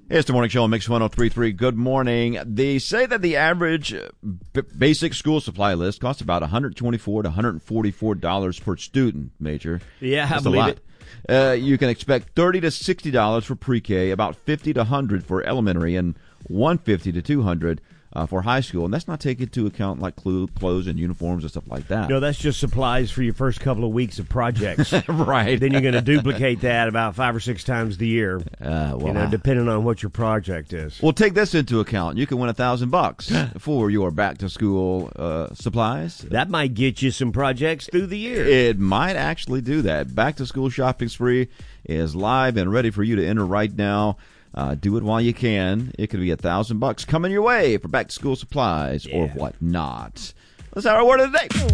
It's the morning show on Mix 103.3. Good morning. They say that the average basic school supply list costs about $124 to $144 per student, Major. Yeah, That's I believe it. You can expect $30 to $60 for pre-K, about $50 to $100 for elementary, and $150 to $200 for high school. And that's not taking into account like clothes and uniforms and stuff like that. No, that's just supplies for your first couple of weeks of projects. Right. Then you're going to duplicate that about 5 or 6 times the year, depending on what your project is. Well, take this into account. You can win $1,000 for your back-to-school supplies. That might get you some projects through the year. It might actually do that. Back-to-school shopping spree is live and ready for you to enter right now. Do it while you can. It could be $1,000 coming your way for back-to-school supplies or whatnot. That's our word of the day.